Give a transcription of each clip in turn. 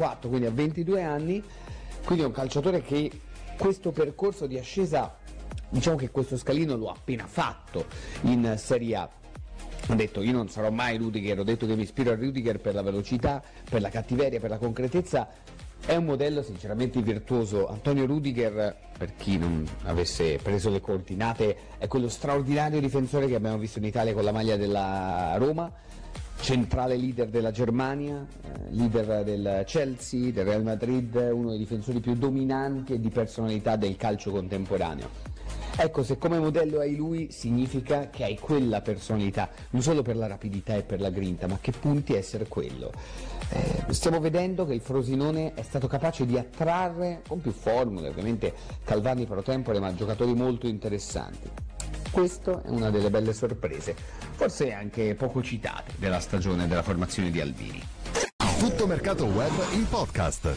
94, quindi a 22 anni, quindi è un calciatore che questo percorso di ascesa, diciamo che questo scalino lo ha appena fatto in Serie A. Ho detto io non sarò mai Rudiger, ho detto che mi ispiro a Rudiger per la velocità, per la cattiveria, per la concretezza. È un modello sinceramente virtuoso. Antonio Rudiger, per chi non avesse preso le coordinate, è quello straordinario difensore che abbiamo visto in Italia con la maglia della Roma, centrale leader della Germania, leader del Chelsea, del Real Madrid, uno dei difensori più dominanti e di personalità del calcio contemporaneo. Ecco, se come modello hai lui, significa che hai quella personalità, non solo per la rapidità e per la grinta, ma che punti a essere quello. Stiamo vedendo che il Frosinone è stato capace di attrarre, con più formule, ovviamente Calvani pro tempore, ma giocatori molto interessanti. Questa è una delle belle sorprese, forse anche poco citate, della stagione della formazione di Albini. Tutto mercato web in podcast.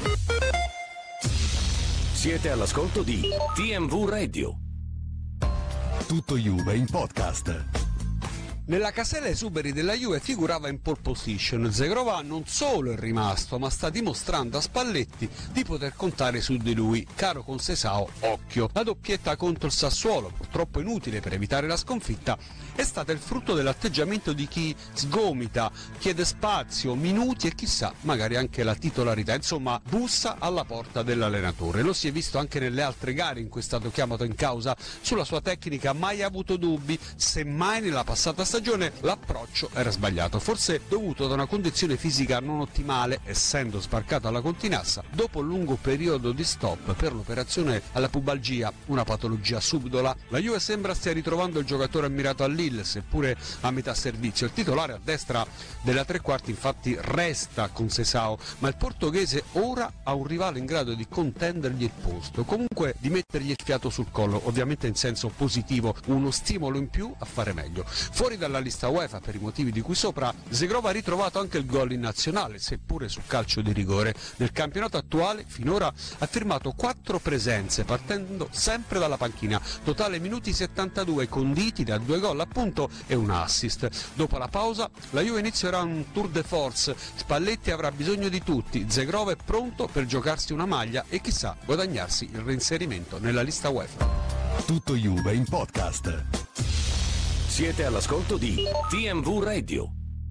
Siete all'ascolto di TMV Radio. Tutto Juve in podcast. Nella casella esuberi della Juve figurava in pole position. Zegrova non solo è rimasto, ma sta dimostrando a Spalletti di poter contare su di lui. Caro Conceição, occhio. La doppietta contro il Sassuolo, purtroppo inutile per evitare la sconfitta, è stata il frutto dell'atteggiamento di chi sgomita, chiede spazio, minuti e chissà, magari anche la titolarità. Insomma, bussa alla porta dell'allenatore. Lo si è visto anche nelle altre gare in cui è stato chiamato in causa. Sulla sua tecnica mai avuto dubbi, semmai nella passata stagione l'approccio era sbagliato, forse dovuto da una condizione fisica non ottimale, essendo sbarcato alla Continassa dopo un lungo periodo di stop per l'operazione alla pubalgia, una patologia subdola. La Juve sembra stia ritrovando il giocatore ammirato a Lille, seppure a metà servizio. Il titolare a destra della tre quarti infatti resta Conceição, ma il portoghese ora ha un rivale in grado di contendergli il posto, comunque di mettergli il fiato sul collo, ovviamente in senso positivo, uno stimolo in più a fare meglio. Fuori dalla lista UEFA per i motivi di cui sopra, Zegrova ha ritrovato anche il gol in nazionale, seppure su calcio di rigore. Nel campionato attuale finora ha firmato 4 presenze partendo sempre dalla panchina, totale minuti 72 conditi da 2 gol appunto e un assist. Dopo la pausa la Juve inizierà un tour de force, Spalletti avrà bisogno di tutti, Zegrova è pronto per giocarsi una maglia e chissà guadagnarsi il reinserimento nella lista UEFA. Tutto Juve in podcast. Siete all'ascolto di TMV Radio.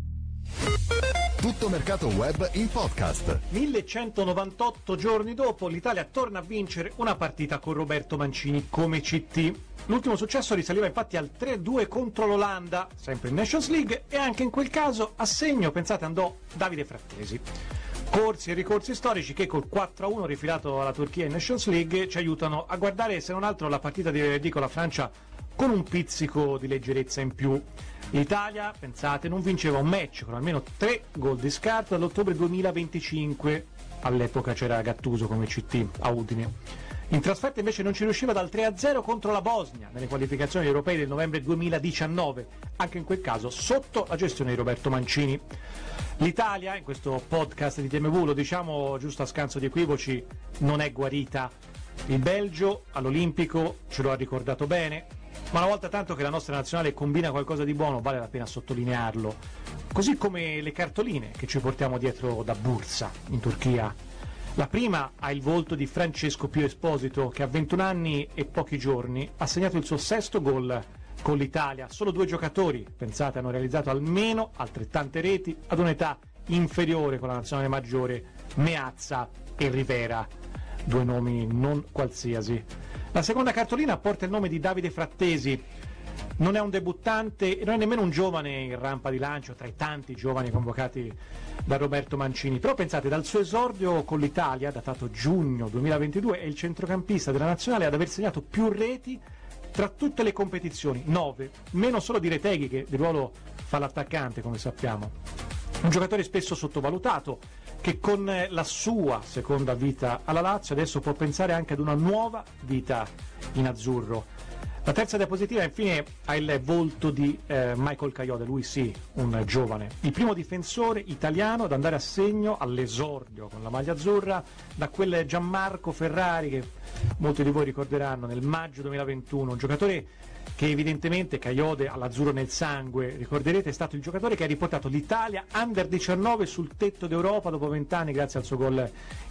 Tutto mercato web in podcast. 1198 giorni dopo l'Italia torna a vincere una partita con Roberto Mancini come CT. L'ultimo successo risaliva infatti al 3-2 contro l'Olanda, sempre in Nations League, e anche in quel caso a segno, pensate, andò Davide Frattesi. Corsi e ricorsi storici che col 4-1 rifilato alla Turchia in Nations League ci aiutano a guardare se non altro la partita di venerdì con la Francia con un pizzico di leggerezza in più. L'Italia, pensate, non vinceva un match con almeno 3 gol di scarto dall'ottobre 2025, all'epoca c'era Gattuso come CT a Udine. In trasferta invece non ci riusciva dal 3-0 contro la Bosnia nelle qualificazioni europee del novembre 2019, anche in quel caso sotto la gestione di Roberto Mancini. L'Italia, in questo podcast di TMV, lo diciamo giusto a scanso di equivoci, non è guarita. Il Belgio all'Olimpico ce lo ha ricordato bene, ma una volta tanto che la nostra nazionale combina qualcosa di buono vale la pena sottolinearlo, così come le cartoline che ci portiamo dietro da Bursa in Turchia. La prima ha il volto di Francesco Pio Esposito, che a 21 anni e pochi giorni ha segnato il suo 6º gol con l'Italia. Solo 2 giocatori, pensate, hanno realizzato almeno altrettante reti ad un'età inferiore con la nazionale maggiore, Meazza e Rivera, 2 nomi non qualsiasi. La seconda cartolina porta il nome di Davide Frattesi. Non è un debuttante e non è nemmeno un giovane in rampa di lancio tra i tanti giovani convocati da Roberto Mancini, però pensate, dal suo esordio con l'Italia, datato giugno 2022, è il centrocampista della nazionale ad aver segnato più reti tra tutte le competizioni, 9, meno solo di Retegui che di ruolo fa l'attaccante come sappiamo. Un giocatore spesso sottovalutato che con la sua seconda vita alla Lazio adesso può pensare anche ad una nuova vita in azzurro. La terza diapositiva infine ha il volto di Michael Kayode, lui sì, un giovane, il primo difensore italiano ad andare a segno all'esordio con la maglia azzurra da quel Gianmarco Ferrari che molti di voi ricorderanno nel maggio 2021, un giocatore che evidentemente Kayode all'azzurro nel sangue, ricorderete, è stato il giocatore che ha riportato l'Italia Under 19 sul tetto d'Europa dopo 20 anni grazie al suo gol